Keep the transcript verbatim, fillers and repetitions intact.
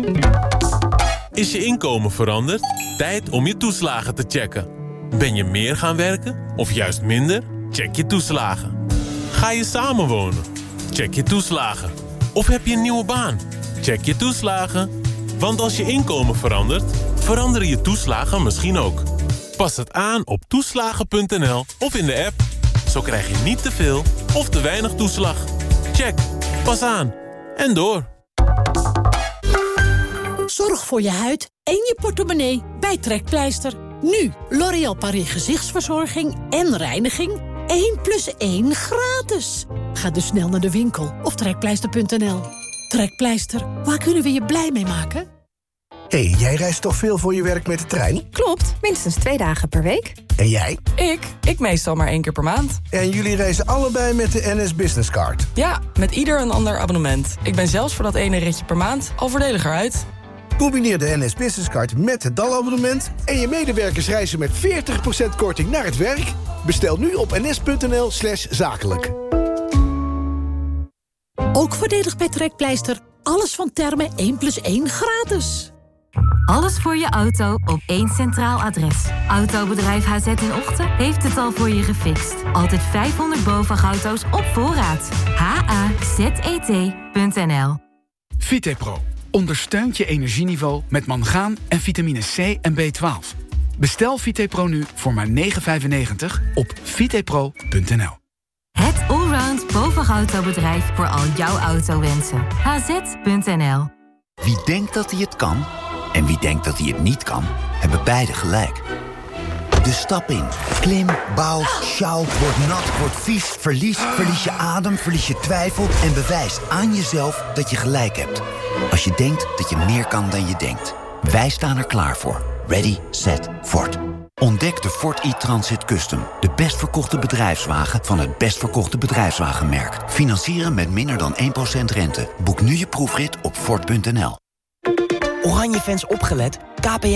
Is je inkomen veranderd? Tijd om je toeslagen te checken. Ben je meer gaan werken of juist minder? Check je toeslagen. Ga je samenwonen? Check je toeslagen. Of heb je een nieuwe baan? Check je toeslagen. Want als je inkomen verandert, veranderen je toeslagen misschien ook. Pas het aan op toeslagen punt n l of in de app. Zo krijg je niet te veel of te weinig toeslag. Check. Pas aan. En door. Zorg voor je huid en je portemonnee bij Trekpleister. Nu L'Oréal Paris gezichtsverzorging en reiniging. één plus één gratis. Ga dus snel naar de winkel of trekpleister punt n l. Trekpleister, waar kunnen we je blij mee maken? Hé, hey, jij reist toch veel voor je werk met de trein? Klopt, minstens twee dagen per week. En jij? Ik? Ik meestal maar één keer per maand. En jullie reizen allebei met de N S Business Card? Ja, met ieder een ander abonnement. Ik ben zelfs voor dat ene ritje per maand al voordeliger uit. Combineer de N S Business Card met het D A L-abonnement... en je medewerkers reizen met veertig procent korting naar het werk. Bestel nu op ns punt n l slash zakelijk. Ook voordelig bij Trekpleister. Alles van Therme één plus één gratis. Alles voor je auto op één centraal adres. Autobedrijf H Z in Ochten heeft het al voor je gefixt. Altijd vijfhonderd BOVAG-auto's op voorraad. H A Z E T punt n l. Vitepro ondersteunt je energieniveau met mangaan en vitamine C en B twaalf. Bestel Vitepro nu voor maar negen vijfennegentig op vitepro punt n l. Het allround BOVAG-autobedrijf voor al jouw autowensen. H Z punt n l. Wie denkt dat hij het kan en wie denkt dat hij het niet kan, hebben beide gelijk. Dus stap in. Klim, bouw, sjouw, word nat, word vies, verlies, verlies je adem, verlies je twijfel en bewijs aan jezelf dat je gelijk hebt. Als je denkt dat je meer kan dan je denkt. Wij staan er klaar voor. Ready, set, Ford. Ontdek de Ford e-Transit Custom. De best verkochte bedrijfswagen van het best verkochte bedrijfswagenmerk. Financieren met minder dan één procent rente. Boek nu je proefrit op Ford punt n l. Oranje fans opgelet. K P